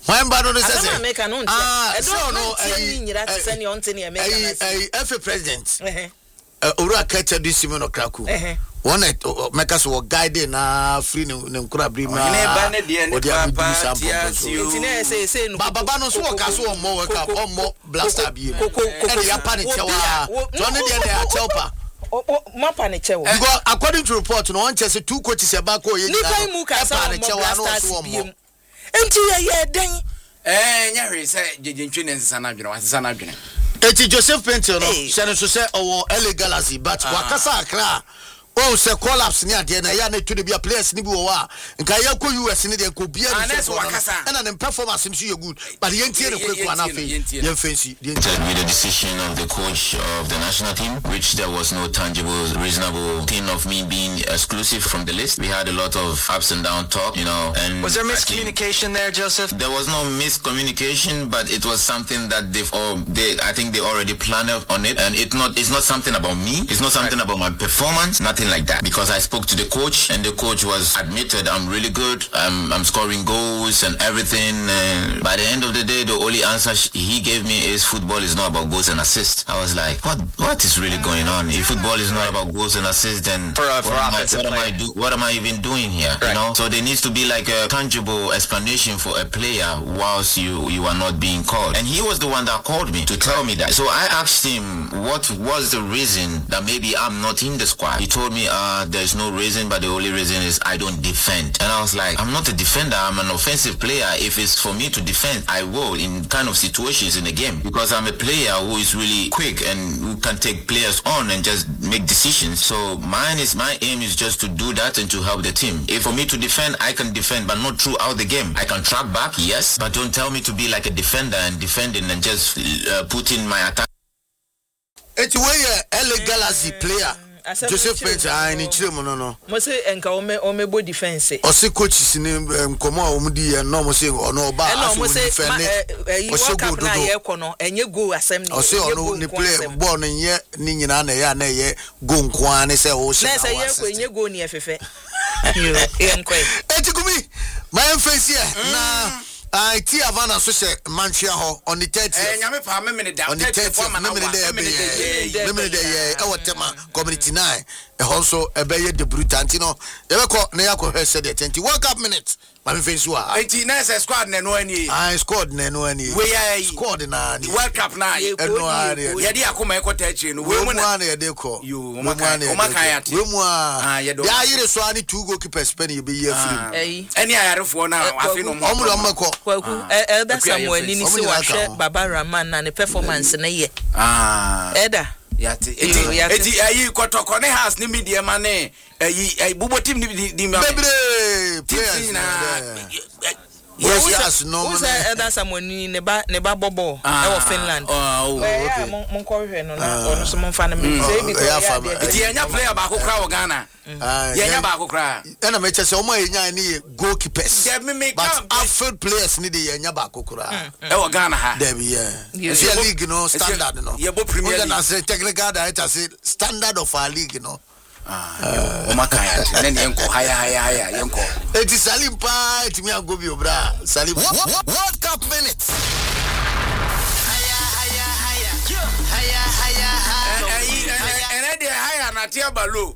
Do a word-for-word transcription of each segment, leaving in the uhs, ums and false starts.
Why bado no say? Ah, so no, eh, F A president. Eh, Ura Kacha di Simon Kraku. One make us wo guide na free ne nkura brima. O dia bi sample. Intine say say no. Baba no so ka so mo work up mo blaster bi. E ya pani chewa. To ne dia na chelpa. Mapa ne chewa. Because according to report no one chese two coaches e ba ko ye. Nipa mu ka sa mo blaster bi. Enti ye ye den. Eh, nyare say jejentwe ne nsesa na dwene, wasesa na dwene. Eti Joseph Painter no, se no so say owo L A Galaxy but wakasa akra. Oh, say collapse near the na ya na to be a players ni bi wo a. Nka ya ko U S ni de ko bia ni so wakasa. And an performance him so good. But the entire kweku ana fe. Yen fancy. With the decision of the coach of the national team, which there was no tangible, reasonable thing of me being exclusive from the list. We had a lot of ups and down talk, you know. And was there miscommunication there, Joseph? There was no miscommunication, but it was something that they've all, they, I think they already planned on it, and it not, it's not something about me. It's not something right. about my performance. Nothing like that, because I spoke to the coach and the coach was admitted I'm really good, I'm, I'm scoring goals and everything, and by the end of the day the only answer he gave me is football is not about goals and assists. I was like, what what is really going on? If football is not about goals and assists, then for, uh, for what, am I, what am I do what am I even doing here? Right. You know, so there needs to be like a tangible explanation for a player whilst you you are not being called, and he was the one that called me to tell me that. So I asked him what was the reason that maybe I'm not in the squad. He told me uh there's no reason, but the only reason is I don't defend. And I was like, I'm not a defender, I'm an offensive player. If it's for me to defend, I will in kind of situations in the game, because I'm a player who is really quick and who can take players on and just make decisions. So mine is my aim is just to do that and to help the team. If for me to defend, I can defend, but not throughout the game. I can track back, yes, but don't tell me to be like a defender and defending and just uh, put in my attack. It's where L A Galaxy player Joseph Painter I ni chire mo no no mo say enka o me o me bo defense o se coaches ni nkomo a o mu di e no mo say ono ba aso defend o se go do na ye ko no enye go asem ni o se ono ni play ball no ye ni nyina na ye na ye go nko an say o se na say ye ko enye go ni efefe yo enko etikumi my face here na I tea Havana so say Manchia ho on the thirtieth. Eh nyame pa me me da on the thirtieth. Me me dey me me dey e wotema community nine. E also e be ye debutant no. E be ko na yakọ hwe say the twenty World Cup minutes. Ma me face wa. eighty-nine squad na no ani. I scored na no ani. We are scored na ani. World Cup na. E no ari. Ye dey akoma e kwota achi no. We mu na ye dey ko. Yo, o maka o maka ya ti. We mu a. Ah ye do. Ya yire so ani two goalkeepers pen ye be ye free. Eh. Any ayarefo na afi no mo. Omu do mako. Kwaku Elder Samuel ni si wa hwe Baba Rahman na ne performance na ye. Ah. Elder yati eti eti ayi kotoko ne house ni media man eh ayi bubo team ni di bebre players na yes yes no who's Elder Samuel ni ne ba ne ba bobo e wo Finland oh okay mon ko hwe no na ono so mon fa na me say bi eti enya player ba ko kra wo Ghana enya ba ko kra na me chese o mo enya ni goalkeepers but outfield players ni de enya ba ko kra e wo Ghana ha there be yeah see league no standard no ye bo Premier League na say technical director say standard of our league no ah o makaya ne ne enko haya haya haya yenko eti Salim pa eti mi agobi obra Salim World Cup minutes haya haya haya haya haya haya ene de haya na tia balo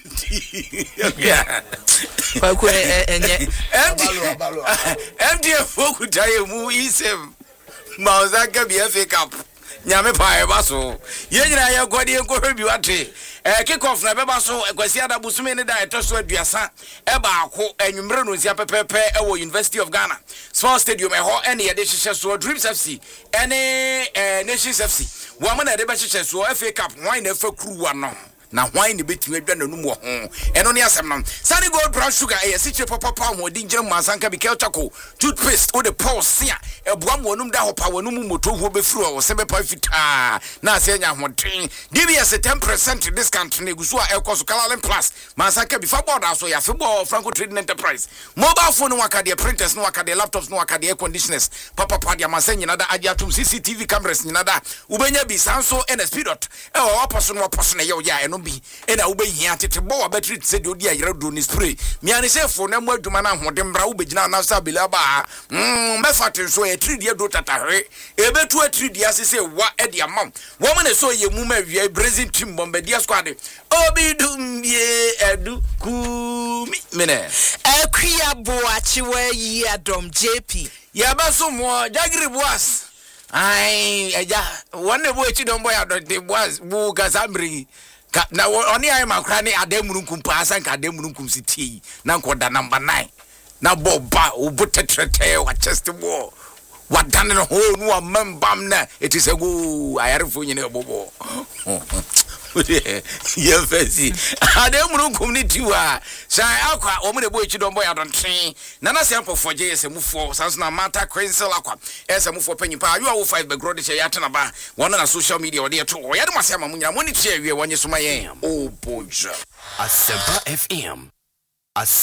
kwa kwa enye balo balo M D F okutaye mu isem mauzaka bi F A Cup nyame pa e baso ye nyina ye gode enko hwe bi wate eh kick off na be baso kwasi adabusume ne da etoso aduasa e ba ako enwumre no nsia pepepe e wo University of Ghana Small Stadium e ho ene ye de hihye so Dreams F C ene eh Nations F C wo ma na de be hihye so F A Cup wan na fa kuruwa no na wan ne betimi adwa nanum wo ho eno ne asem nam Sunny Gold Brown Sugar e yesiche papa pa ho di ngire mansanka bi kelchako toothpaste o de pulse sia e boa mo num da hopa wanum moto ho be fru o se be pa fita na ase nya hoten D B S ten percent discount na gusu a ekoso Kalalen Plus mansanka bi fa board aso ya fe bo Franco Trading Enterprise mobile phone no akade printers no akade laptops no akade air conditioners papa pa dia mansan na da agiatum C C T V cameras nyina da ubenya bi sanso N S P dot e o wapaso no wapaso na ye o ya no bi e na wo be hia tete bo wa battery se de odi ayere do ni spray mi ani se fo na mo adwuma na hode mbra wo be gina na sa bele ba mm me fate so e three do tatahwe e betu a three asese wa e de amam wo me ne so ye mu ma wi Brazil team bombardier squad obi dum ye edu ku mi mene Akuya Boachi we yi Adom J P ya ba so mo Jagiri Boas ai eja wonne bo echi don boy Adom de Boas bu gasambri ka na oni ai makra ne adamurunkum pa asan ka adamurunkum sitie na nkoda number nine na boba obutetrete wa chest bo wadane no ho no amambam na it is a go ayarefo nyine bobo ye fesi ademuru community wa sai akwa o mu de boy chidon boy adonten na na sempo foje yesemufo sanso na mata crensel akwa esemufo panyipa ayo awo five background che ya tena ba wono na social media wo de to wo yade masema munya moni tie wie wonye soma yen o boja Asempa F M As